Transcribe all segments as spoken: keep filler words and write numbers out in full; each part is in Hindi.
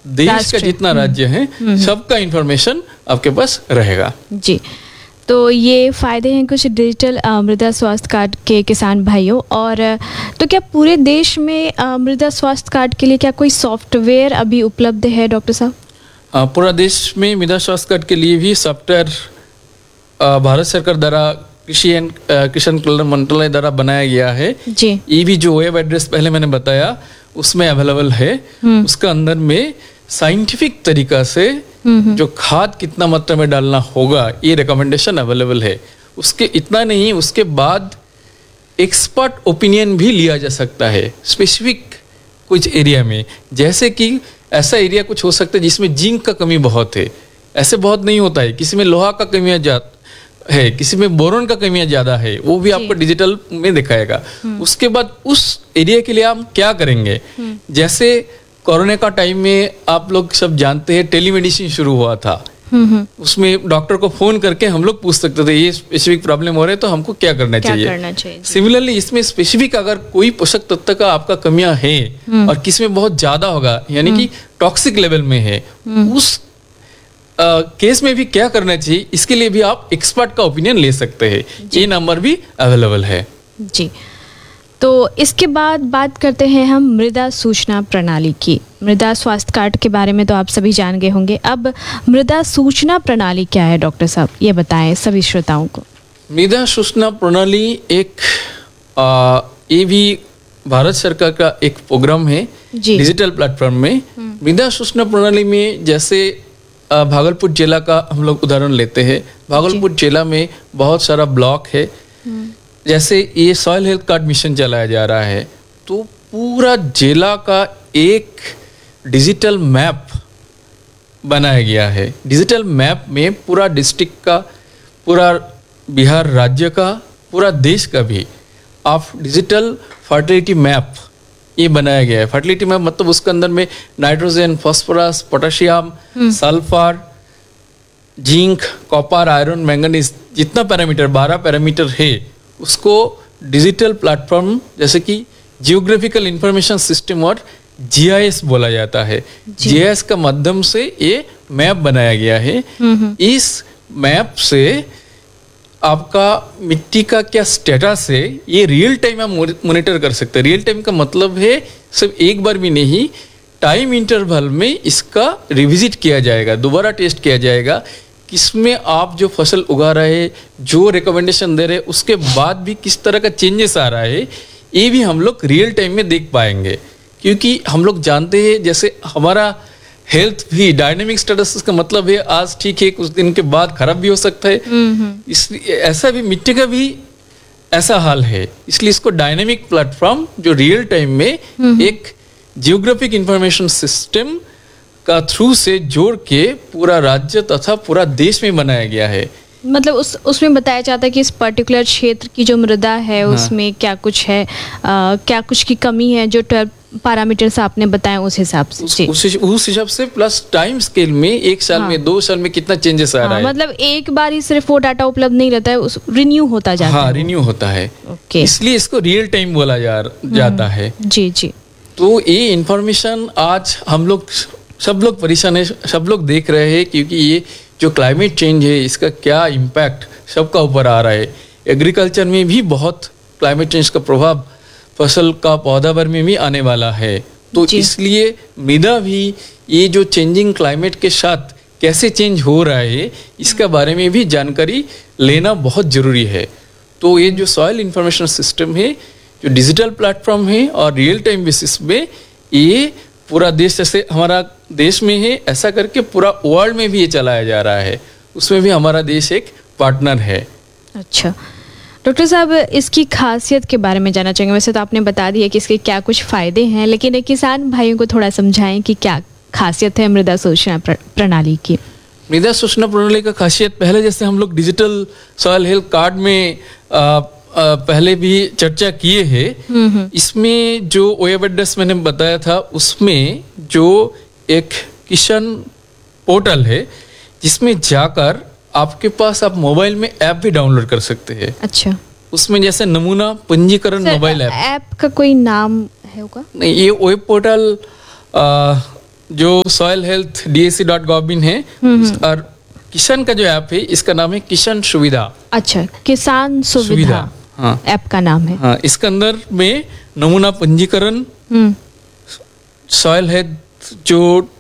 देश का जितना राज्य है सबका इंफॉर्मेशन आपके पास रहेगा। जी, तो ये फ़ायदे हैं कुछ डिजिटल मृदा स्वास्थ्य कार्ड के किसान भाइयों। और तो क्या पूरे देश में मृदा स्वास्थ्य कार्ड के लिए क्या कोई सॉफ्टवेयर अभी उपलब्ध है डॉक्टर साहब? पूरा देश में मृदा स्वास्थ्य कार्ड के लिए भी सॉफ्टवेयर भारत सरकार द्वारा कृषि एंड किसान कल्याण मंत्रालय द्वारा बनाया गया है जी। ये भी जो वेब एड्रेस पहले मैंने बताया उसमें अवेलेबल है। उसका अंदर में साइंटिफिक तरीका से जो खाद कितना मात्रा में डालना होगा ये रिकमेंडेशन अवेलेबल है। उसके इतना नहीं, उसके बाद एक्सपर्ट ओपिनियन भी लिया जा सकता है स्पेसिफिक कुछ एरिया में। जैसे कि ऐसा एरिया कुछ हो सकता है जिसमें जिंक का कमी बहुत है, ऐसे बहुत नहीं होता है। किसी में लोहा का कमियां ज्यादा है, किसी में बोरोन का कमियां ज्यादा है, वो भी आपको डिजिटल में दिखाएगा। उसके बाद उस एरिया के लिए हम क्या करेंगे, जैसे कोरोना का टाइम में आप लोग सब जानते हैं टेलीमेडिसिन शुरू हुआ था। उसमें डॉक्टर को फोन करके हम लोग पूछ सकते थे ये स्पेसिफिक प्रॉब्लम हो रहा है तो हमको क्या करना क्या चाहिए, करना चाहिए। सिमिलरली इसमें स्पेसिफिक अगर कोई पोषक तत्व का आपका कमियां है और किसी में बहुत ज्यादा होगा यानी कि टॉक्सिक लेवल में है, उस केस uh, में भी क्या करना चाहिए इसके लिए भी आप एक्सपर्ट का ओपिनियन ले सकते हैं। ये नंबर भी अवेलेबल है जी। तो इसके बाद बात करते हैं हम मृदा सूचना प्रणाली की। मृदा स्वास्थ्य कार्ड के बारे में तो आप सभी जान गए होंगे, अब मृदा सूचना प्रणाली क्या है डॉक्टर साहब, ये बताएं सभी श्रोताओं को। मृदा सूचना प्रणाली एक आ, ये भी भारत सरकार का एक प्रोग्राम है डिजिटल प्लेटफॉर्म में। मृदा सूचना प्रणाली में जैसे भागलपुर जिला का हम लोग उदाहरण लेते हैं। भागलपुर जिला में बहुत सारा ब्लॉक है, जैसे ये सॉइल हेल्थ कार्ड मिशन चलाया जा रहा है तो पूरा जिला का एक डिजिटल मैप बनाया गया है। डिजिटल मैप में पूरा डिस्ट्रिक्ट का, पूरा बिहार राज्य का, पूरा देश का भी आप डिजिटल फर्टिलिटी मैप ये बनाया गया है। फर्टिलिटी मैप मतलब उसके अंदर में nitrogen, phosphorus, potassium, sulphur, zinc, copper, iron, manganese जितना पैरामीटर बारह पैरामीटर है उसको डिजिटल प्लेटफॉर्म जैसे कि जियोग्राफिकल इंफॉर्मेशन सिस्टम और जीआईएस बोला जाता है। जीआईएस का माध्यम से ये मैप बनाया गया है। इस मैप से आपका मिट्टी का क्या स्टेटस है ये रियल टाइम आप मॉनिटर कर सकते हैं। रियल टाइम का मतलब है सिर्फ एक बार भी नहीं, टाइम इंटरवल में इसका रिविजिट किया जाएगा, दोबारा टेस्ट किया जाएगा किसमें आप जो फसल उगा रहे हैं, जो रिकमेंडेशन दे रहे हैं उसके बाद भी किस तरह का चेंजेस आ रहा है ये भी हम लोग रियल टाइम में देख पाएंगे। क्योंकि हम लोग जानते हैं जैसे हमारा हेल्थ भी डायनेमिक स्टेटस का मतलब है आज ठीक है कुछ दिन के बाद खराब भी हो सकता है, इसलिए ऐसा भी मिट्टी का भी ऐसा हाल है। इसलिए इसको डायनेमिक प्लेटफॉर्म जो रियल टाइम में एक जियोग्राफिक इंफॉर्मेशन सिस्टम का थ्रू से जोड़ के पूरा राज्य तथा पूरा देश में बनाया गया है। मतलब उस उसमें बताया जाता है कि इस पर्टिकुलर क्षेत्र की जो मृदा है हाँ। उसमें क्या कुछ है, आ, क्या कुछ की कमी है, जो ट्वेल्व पैरामीटर्स आपने बताए उस हिसाब से उस, उस, उस हिसाब से प्लस टाइम स्केल में एक साल हाँ। में दो साल में कितना चेंजेस आ हाँ, रहा है। मतलब एक बार ही सिर्फ वो डाटा उपलब्ध नहीं रहता है, उस रिन्यू होता जाता हाँ, है। रिन्यू होता है ओके। इसलिए इसको रियल टाइम बोला जा, जाता है। जी जी। तो ये इंफॉर्मेशन आज हम लोग सब लोग परेशान है, सब लोग देख रहे हैं क्योंकि ये जो क्लाइमेट चेंज है इसका क्या इम्पैक्ट सबका ऊपर आ रहा है। एग्रीकल्चर में भी बहुत क्लाइमेट चेंज का प्रभाव फसल का पौधावर में भी आने वाला है। तो इसलिए मृदा भी ये जो चेंजिंग क्लाइमेट के साथ कैसे चेंज हो रहा है इसके बारे में भी जानकारी लेना बहुत ज़रूरी है। तो ये जो सॉइल इंफॉर्मेशन सिस्टम है जो डिजिटल प्लेटफॉर्म है और रियल टाइम बेसिस में ये पूरा देश जैसे हमारा देश में है ऐसा करके पूरा वर्ल्ड में भी ये चलाया जा रहा है, उसमें भी हमारा देश एक पार्टनर है। अच्छा डॉक्टर साहब, इसकी खासियत के बारे में जानना चाहेंगे। वैसे तो आपने बता दिया कि इसके क्या कुछ फ़ायदे हैं, लेकिन किसान भाइयों को थोड़ा समझाएं कि क्या खासियत है मृदा सूचना प्रणाली की। मृदा सूचना प्रणाली का खासियत पहले जैसे हम लोग डिजिटल सॉइल हेल्थ कार्ड में आ, आ, पहले भी चर्चा किए हैं। इसमें जो वेब एड्रेस मैंने बताया था उसमें जो एक किसान पोर्टल है जिसमें जाकर आपके पास आप मोबाइल में ऐप भी डाउनलोड कर सकते हैं। अच्छा। उसमें जैसे नमूना पंजीकरण मोबाइल ऐप ऐप का कोई नाम है होगा? नहीं, ये वेब पोर्टल जो soil health D S C dot gov इन है, और किसान का जो ऐप है इसका नाम है किसान सुविधा। अच्छा, किसान सुविधा, सुविधा हाँ ऐप का नाम है। हाँ, इसके अंदर में नमूना पंजीकरण, सॉइल हेल्थ जो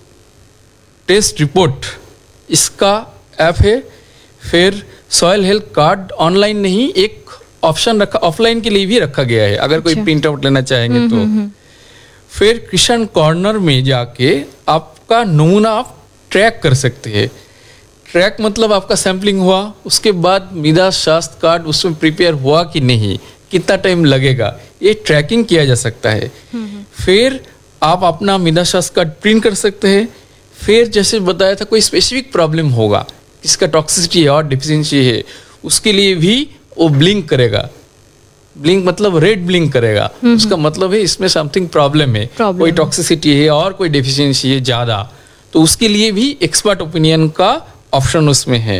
टेस्ट रिपोर्ट, इसका ऐप है। फिर सॉइल हेल्थ कार्ड ऑनलाइन नहीं, एक ऑप्शन रखा, ऑफलाइन के लिए भी रखा गया है अगर कोई प्रिंट आउट लेना चाहेंगे तो। फिर किसान कॉर्नर में जाके आपका नमूना आप ट्रैक कर सकते हैं। ट्रैक मतलब आपका सैंपलिंग हुआ, उसके बाद मृदा स्वास्थ्य कार्ड उसमें प्रिपेयर हुआ कि नहीं, कितना टाइम लगेगा, ये ट्रैकिंग किया जा सकता है। फिर आप अपना मृदा स्वास्थ्य कार्ड प्रिंट कर सकते हैं। फिर जैसे बताया था, कोई स्पेसिफिक प्रॉब्लम होगा, किसका टॉक्सिसिटी है और डिफिशियंसी है, उसके लिए भी वो ब्लिंक करेगा। ब्लिंक मतलब रेड ब्लिंक करेगा, उसका मतलब है इसमें समथिंग प्रॉब्लम है, कोई टॉक्सिसिटी है और कोई डेफिशिएंसी है ज़्यादा, तो उसके लिए भी एक्सपर्ट ओपिनियन का ऑप्शन उसमें है।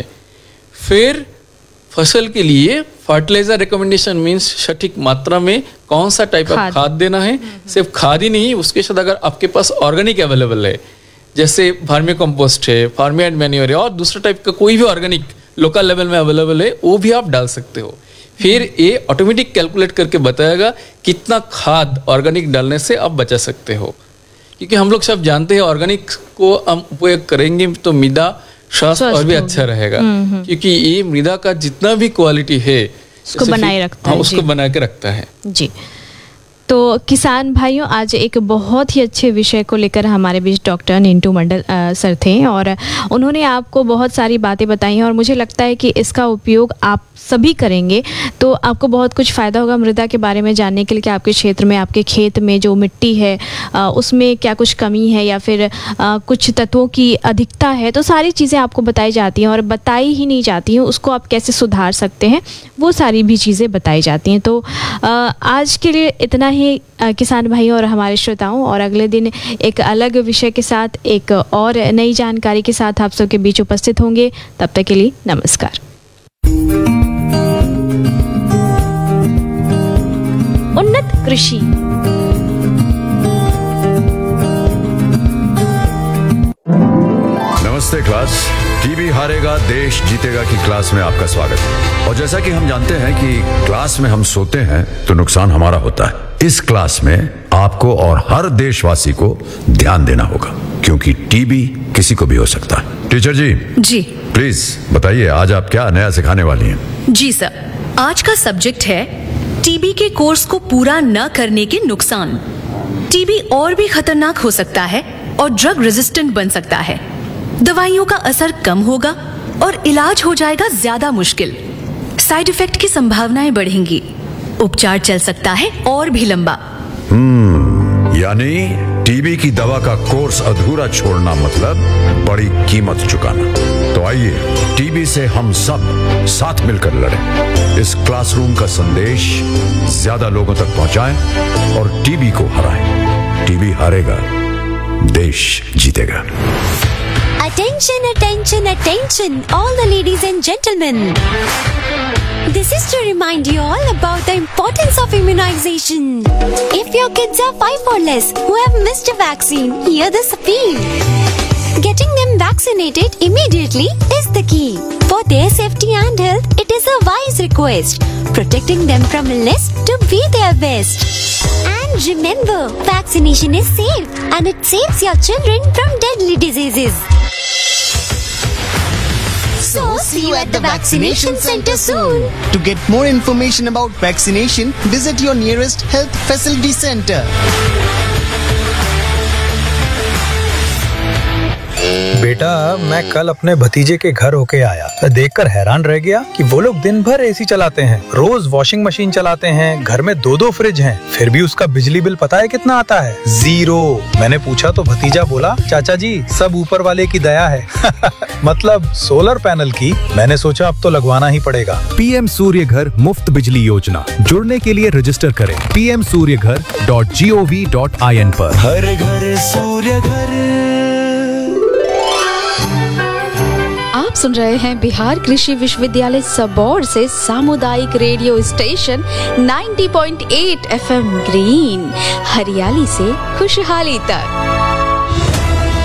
फिर फसल के लिए फर्टिलाइजर रिकमेंडेशन मीन्स सटीक मात्रा में कौन सा टाइप ऑफ खाद देना है। सिर्फ खाद ही नहीं, उसके साथ अगर आपके पास ऑर्गेनिक अवेलेबल है, जैसे फार्मी कंपोस्ट है, फार्मी एंड मैन्योर है, और दूसरा टाइप का कोई भी ऑर्गेनिक लोकल लेवल में अवेलेबल है, वो भी आप डाल सकते हो। फिर ये ऑटोमेटिक कैलकुलेट करके बताएगा कितना खाद ऑर्गेनिक डालने से आप बचा सकते हो। क्योंकि हम लोग सब जानते हैं ऑर्गेनिक को हम उपयोग करेंगे तो मृदा स्वास्थ्य और भी अच्छा रहेगा, क्योंकि ये मृदा का जितना भी क्वालिटी है उसको बनाए रखता है, उसको बना के रखता है जी। तो किसान भाइयों, आज एक बहुत ही अच्छे विषय को लेकर हमारे बीच डॉक्टर निंटू मंडल आ, सर थे, और उन्होंने आपको बहुत सारी बातें बताई हैं, और मुझे लगता है कि इसका उपयोग आप सभी करेंगे तो आपको बहुत कुछ फ़ायदा होगा मृदा के बारे में जानने के लिए, कि आपके क्षेत्र में, आपके खेत में जो मिट्टी है आ, उसमें क्या कुछ कमी है या फिर आ, कुछ तत्वों की अधिकता है, तो सारी चीज़ें आपको बताई जाती हैं, और बताई ही नहीं जाती हैं उसको आप कैसे सुधार सकते हैं, वो सारी भी चीज़ें बताई जाती हैं। तो आ, आज के लिए इतना ही किसान भाइयों और हमारे श्रोताओं, और अगले दिन एक अलग विषय के साथ, एक और नई जानकारी के साथ आप सबके बीच उपस्थित होंगे। तब तक के लिए नमस्कार। उन्नत कृषि। नमस्ते क्लास, टीबी हारेगा देश जीतेगा की क्लास में आपका स्वागत है। और जैसा कि हम जानते हैं कि क्लास में हम सोते हैं तो नुकसान हमारा होता है। इस क्लास में आपको और हर देशवासी को ध्यान देना होगा, क्योंकि टीबी किसी को भी हो सकता है। टीचर जी जी प्लीज बताइए, आज आप क्या नया सिखाने वाली हैं? जी सर, आज का सब्जेक्ट है टीबी के कोर्स को पूरा न करने के नुकसान। टीबी और भी खतरनाक हो सकता है और ड्रग रेजिस्टेंट बन सकता है। दवाइयों का असर कम होगा और इलाज हो जाएगा ज्यादा मुश्किल। साइड इफेक्ट की संभावनाएं बढ़ेंगी। उपचार चल सकता है और भी लंबा। हम्म यानी टीबी की दवा का कोर्स अधूरा छोड़ना मतलब बड़ी कीमत चुकाना। तो आइए टीबी से हम सब साथ मिलकर लड़ें। इस क्लासरूम का संदेश ज्यादा लोगों तक पहुंचाएं और टीबी को हराएं। टीबी हारेगा, देश जीतेगा। Attention, attention, attention, all the ladies and gentlemen. This is to remind you all about the importance of immunization. If your kids are five or less who have missed a vaccine, hear this appeal. Getting them vaccinated immediately is the key. For their safety and health, it is a wise request. Protecting them from illness to be their best. And remember, vaccination is safe and it saves your children from deadly diseases. So, see you at the vaccination center soon. To get more information about vaccination, visit your nearest health facility center. बेटा, मैं कल अपने भतीजे के घर होके आया, देखकर हैरान रह गया कि वो लोग दिन भर एसी चलाते हैं, रोज वॉशिंग मशीन चलाते हैं, घर में दो दो फ्रिज हैं, फिर भी उसका बिजली बिल पता है कितना आता है? जीरो। मैंने पूछा तो भतीजा बोला, चाचा जी सब ऊपर वाले की दया है। मतलब सोलर पैनल की। मैंने सोचा अब तो लगवाना ही पड़ेगा। पीएम सूर्य घर मुफ्त बिजली योजना, जुड़ने के लिए रजिस्टर करें पी एम सूर्य घर dot G O V dot I N पर। हर घर सूर्य घर। आप सुन रहे हैं बिहार कृषि विश्वविद्यालय सबौर से सामुदायिक रेडियो स्टेशन नब्बे पॉइंट आठ एफ एम ग्रीन, हरियाली से खुशहाली तक।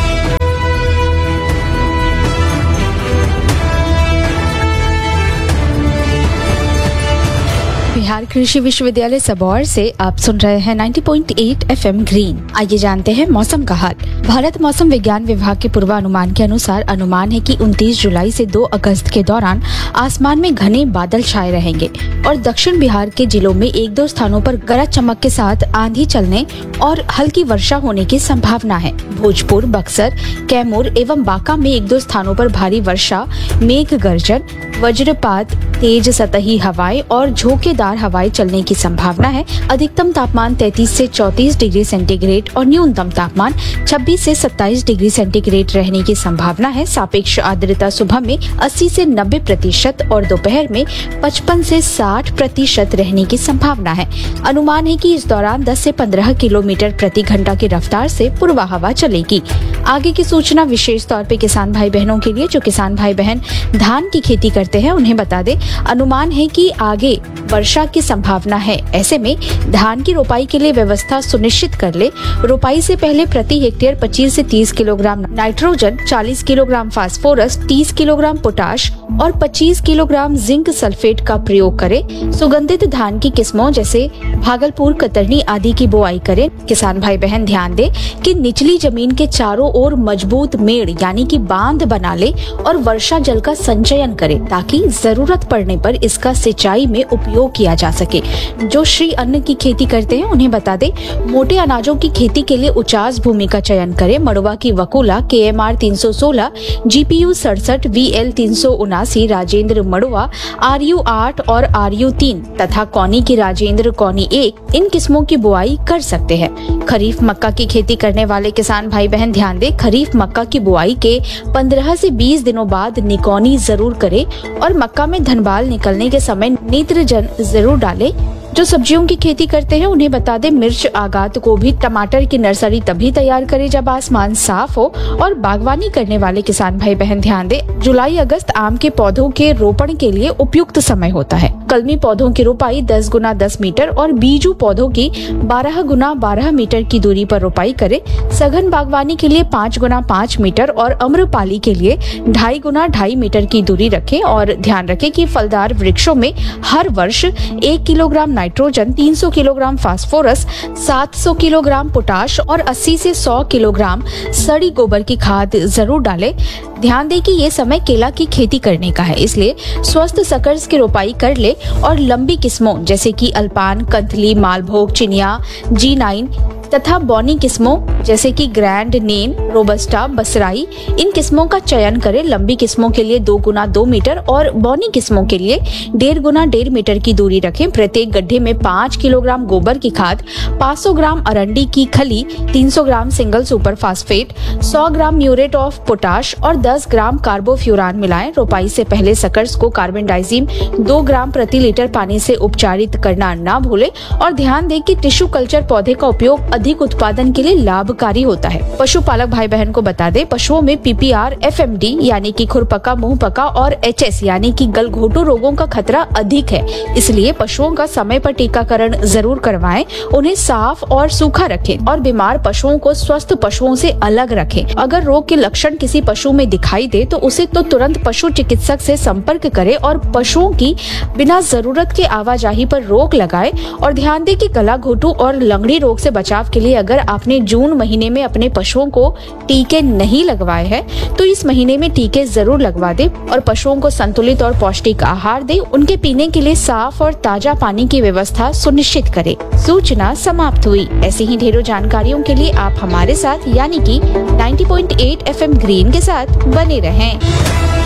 बिहार कृषि विश्वविद्यालय सबौर से आप सुन रहे हैं नब्बे पॉइंट आठ एफएम ग्रीन। आइए जानते हैं मौसम का हाल। भारत मौसम विज्ञान विभाग के पूर्वानुमान के अनुसार अनुमान है कि उनतीस जुलाई से दो अगस्त के दौरान आसमान में घने बादल छाए रहेंगे और दक्षिण बिहार के जिलों में एक दो स्थानों पर गरज चमक के साथ आंधी चलने और हल्की वर्षा होने की संभावना है। भोजपुर, बक्सर, कैमूर एवं बांका में एक दो स्थानों पर भारी वर्षा, मेघ गर्जन, वज्रपात, तेज सतही हवाएं और झोंकेदार हवाएं चलने की संभावना है। अधिकतम तापमान तैंतीस से चौंतीस डिग्री सेंटीग्रेड और न्यूनतम तापमान छब्बीस से सत्ताईस डिग्री सेंटीग्रेड रहने की संभावना है। सापेक्ष आर्द्रता सुबह में अस्सी से नब्बे प्रतिशत और दोपहर में पचपन से साठ प्रतिशत रहने की संभावना है। अनुमान है कि इस दौरान दस से पंद्रह किलोमीटर प्रति घंटा की रफ्तार से पूर्वा हवा चलेगी। आगे की सूचना विशेष तौर पे किसान भाई बहनों के लिए जो किसान भाई बहन धान की खेती करते हैं उन्हें बता दें। अनुमान है कि आगे वर्षा की संभावना है, ऐसे में धान की रोपाई के लिए व्यवस्था सुनिश्चित कर ले। रोपाई से पहले प्रति हेक्टेयर पच्चीस से तीस किलोग्राम नाइट्रोजन, चालीस किलोग्राम फास्फोरस, तीस किलोग्राम पोटाश और पच्चीस किलोग्राम जिंक सल्फेट का प्रयोग करें। सुगंधित धान की किस्मों जैसे भागलपुर, कतरनी आदि की बुआई करें। किसान भाई बहन ध्यान दें कि निचली जमीन के चारों ओर मजबूत मेड़ यानी कि बांध बना ले और वर्षा जल का संचयन करें ताकि जरूरत पड़ने पर इसका सिंचाई में उपयोग किया जा सके। जो श्री अन्न की खेती करते हैं उन्हें बता दें, मोटे अनाजों की खेती के लिए उचास भूमि का चयन करें। मड़ुआ की वकुला के एम आर तीन सौ सोलह, जीपीयू सड़सठ, वीएल तीन सौ उनासी, राजेंद्र मड़ुआ, आरयू आठ और आरयू तीन तथा कौनी की राजेंद्र कौनी एक इन किस्मों की बुआई कर सकते हैं। खरीफ मक्का की खेती करने वाले किसान भाई बहन ध्यान दें, खरीफ मक्का की बुआई के पंद्रह से बीस दिनों बाद निकौनी जरूर करें और मक्का में धनबाल निकलने के समय नेत्रजन जरूर डालें। जो सब्जियों की खेती करते हैं उन्हें बता दें, मिर्च आगात को भी टमाटर की नर्सरी तभी तैयार करें जब आसमान साफ हो। और बागवानी करने वाले किसान भाई बहन ध्यान दें, जुलाई अगस्त आम के पौधों के रोपण के लिए उपयुक्त समय होता है। कलमी पौधों की रोपाई दस गुना दस मीटर और बीजू पौधों की बारह गुना बारह मीटर की दूरी पर रोपाई करें। सघन बागवानी के लिए पाँच गुना पाँच मीटर और अम्रपाली के लिए ढाई गुना ढाई मीटर की दूरी रखें। और ध्यान रखें कि फलदार वृक्षों में हर वर्ष एक किलोग्राम नाइट्रोजन, तीन सौ किलोग्राम फास्फोरस, सात सौ किलोग्राम पोटाश और अस्सी से सौ किलोग्राम सड़ी गोबर की खाद जरूर डालें। ध्यान दें कि ये समय केला की खेती करने का है, इसलिए स्वस्थ सकर्स की रोपाई कर ले और लंबी किस्मों जैसे कि अल्पान, कंथली, मालभोग, चिनिया, जी नाइन तथा बौनी किस्मों जैसे कि ग्रैंड, नेन, रोबस्टा, बसराई इन किस्मों का चयन करें। लंबी किस्मों के लिए दो गुना दो मीटर और बौनी किस्मों के लिए डेढ़ गुना डेढ़ मीटर की दूरी रखें। प्रत्येक गड्ढे में पाँच किलोग्राम गोबर की खाद, पाँच सौ ग्राम अरंडी की खली, तीन सौ ग्राम सिंगल सुपर फास्फेट, सौ ग्राम म्यूरेट ऑफ पोटाश और दस ग्राम कार्बोफ्यूरान मिलाएं। रोपाई से पहले सकर्स को कार्बेंडाइजिम दो ग्राम प्रति लीटर पानी से उपचारित करना ना भूलें। और ध्यान दें कि टिश्यू कल्चर पौधे का उपयोग अधिक उत्पादन के लिए लाभकारी होता है। पशुपालक भाई बहन को बता दें, पशुओं में पीपीआर, एफएमडी यानी कि खुरपका, मुंहपका और एचएस यानी कि गलघोटू रोगों का खतरा अधिक है, इसलिए पशुओं का समय पर टीकाकरण जरूर करवाएं। उन्हें साफ और सूखा रखें और बीमार पशुओं को स्वस्थ पशुओं से अलग रखें। अगर रोग के लक्षण किसी पशु में दिखाई दे तो उसे तो तुरंत पशु चिकित्सक से संपर्क करें और पशुओं की बिना जरूरत के आवाजाही पर रोक लगाए। और ध्यान दें कि गला घोटू और लंगड़ी रोग से बचाव के लिए अगर आपने जून महीने में अपने पशुओं को टीके नहीं लगवाए हैं तो इस महीने में टीके जरूर लगवा दें और पशुओं को संतुलित और पौष्टिक आहार दें। उनके पीने के लिए साफ और ताजा पानी की व्यवस्था सुनिश्चित करें। सूचना समाप्त हुई। ऐसी ही ढेरों जानकारियों के लिए आप हमारे साथ यानी कि नब्बे पॉइंट आठ एफएम ग्रीन के साथ बने रहें।